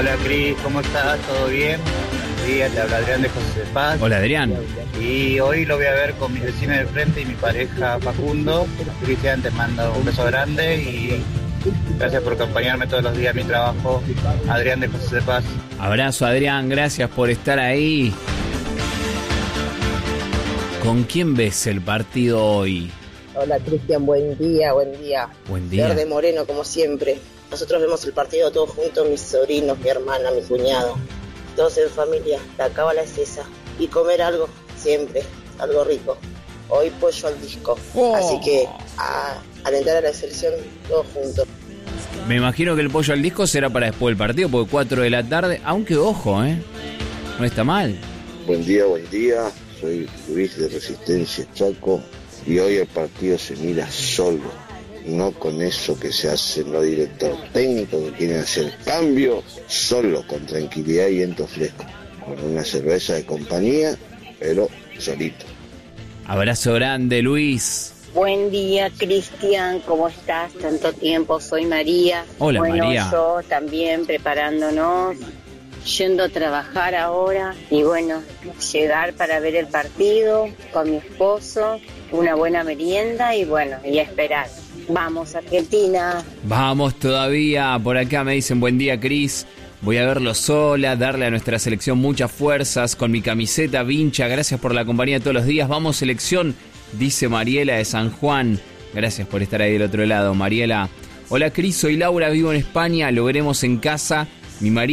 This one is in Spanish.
Hola Cris, ¿cómo estás? ¿Todo bien? Sí, te habla Adrián de José de Paz. Hola Adrián. Y hoy lo voy a ver con mis vecinos de frente y mi pareja Facundo. Cristian, te mando un beso grande y gracias por acompañarme todos los días a mi trabajo. Adrián de José de Paz. Abrazo Adrián, gracias por estar ahí. ¿Con quién ves el partido hoy? Hola Cristian, buen día, buen día. Buen día. Verde Moreno, como siempre. Nosotros vemos el partido todos juntos, mis sobrinos, mi hermana, mi cuñado. Todos en familia, la cábala es esa. Y comer algo, siempre, algo rico. Hoy pollo al disco. Así que a alentar a la selección todos juntos. Me imagino que el pollo al disco será para después del partido, porque 4 de la tarde, aunque ojo, no está mal. Buen día, soy Luis de Resistencia Chaco y hoy el partido se mira solo. No con eso que se hacen los directores técnicos que quieren hacer cambio, solo con tranquilidad y viento fresco, con una cerveza de compañía, pero solito. Abrazo grande, Luis. Buen día, Cristian, ¿cómo estás? Tanto tiempo, soy María. Hola, María. Yo también preparándonos, yendo a trabajar ahora y bueno, llegar para ver el partido con mi esposo, una buena merienda y bueno, y a esperar. Vamos, Argentina. Vamos todavía. Por acá me dicen buen día, Cris. Voy a verlo sola, darle a nuestra selección muchas fuerzas con mi camiseta vincha. Gracias por la compañía todos los días. Vamos, selección, dice Mariela de San Juan. Gracias por estar ahí del otro lado, Mariela. Hola, Cris, soy Laura, vivo en España. Lo veremos en casa. Mi marido